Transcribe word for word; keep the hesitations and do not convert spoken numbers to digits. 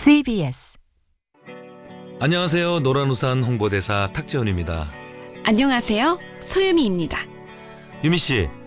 씨비에스 안녕하세요. 노란우산 홍보대사 탁재훈입니다. 안녕하세요. 소유미입니다. 유미 씨,